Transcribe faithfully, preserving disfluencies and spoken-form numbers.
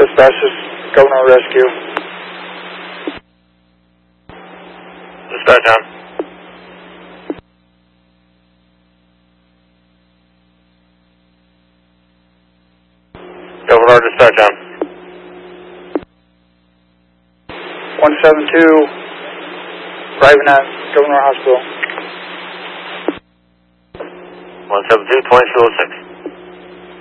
Dispatch, this is Governor Rescue. Dispatch on. Governor, dispatch on. one seven two, arriving at Governor Hospital. one seven two, twenty-two oh six.